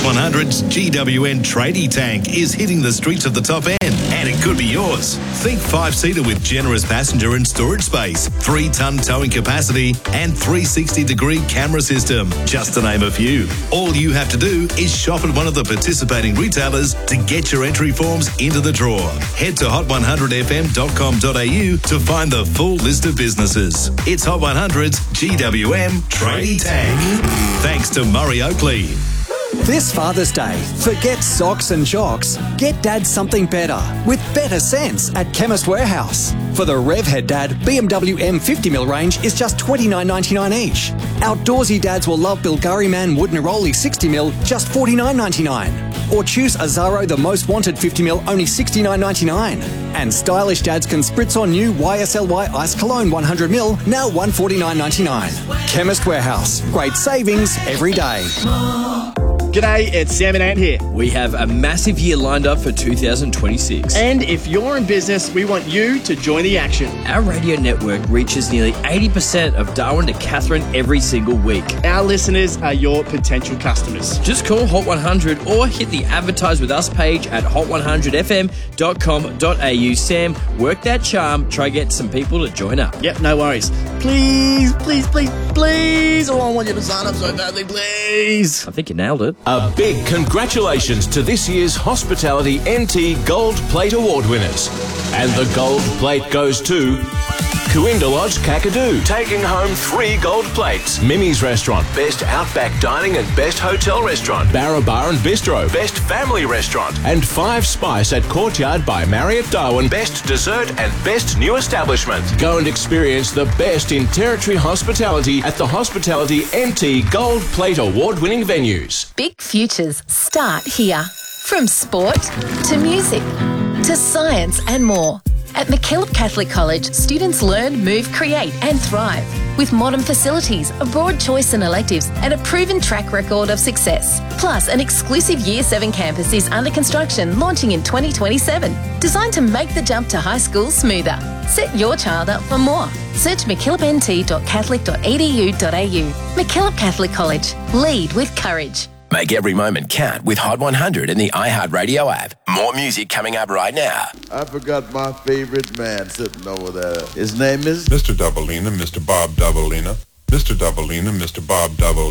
Hot 100's GWN Tradie Tank is hitting the streets of the top end, and it could be yours. Think 5-seater with generous passenger and storage space, 3-ton towing capacity, and 360-degree camera system, just to name a few. All you have to do is shop at one of the participating retailers to get your entry forms into the draw. Head to hot100fm.com.au to find the full list of businesses. It's Hot 100's GWM Tradie Tank. Thanks to Murray Oakley. This Father's Day, forget socks and jocks. Get Dad something better with better sense at Chemist Warehouse. For the Revhead Dad, BMW M50mm range is just $29.99 each. Outdoorsy dads will love Bilgari Man Wood Neroli 60mm, just $49.99. Or choose Azaro The Most Wanted 50mm, only $69.99. And stylish dads can spritz on new YSLY Ice Cologne 100ml, now $149.99. Chemist Warehouse, great savings every day. G'day, it's Sam and Ant here. We have a massive year lined up for 2026. And if you're in business, we want you to join the action. Our radio network reaches nearly 80% of Darwin to Katherine every single week. Our listeners are your potential customers. Just call Hot 100 or hit the Advertise With Us page at hot100fm.com.au. Sam, work that charm. Try get some people to join up. Yep, no worries. Please, please, please, please. Oh, I want you to sign up so badly, please. I think you nailed it. A big congratulations to this year's Hospitality NT Gold Plate Award winners. And the Gold Plate goes to Cooinda Lodge Kakadu, taking home 3 gold plates. Mimi's Restaurant, Best Outback Dining and Best Hotel Restaurant. Barra Bar and Bistro, Best Family Restaurant. And 5 Spice at Courtyard by Marriott Darwin, Best Dessert and Best New Establishment. Go and experience the best in Territory hospitality at the Hospitality NT Gold Plate Award-winning venues. Big futures start here. From sport to music to science and more. At MacKillop Catholic College, students learn, move, create and thrive. With modern facilities, a broad choice in electives and a proven track record of success. Plus, an exclusive Year 7 campus is under construction, launching in 2027. Designed to make the jump to high school smoother. Set your child up for more. Search mckillopnt.catholic.edu.au. MacKillop Catholic College. Lead with courage. Make every moment count with Hot 100 in the iHeartRadio app. More music coming up right now. I forgot my favorite man sitting over there. His name is Mr. Doubleina, Mr. Bob Doubleina. Mr. Doubleina, Mr. Bob Doubleina.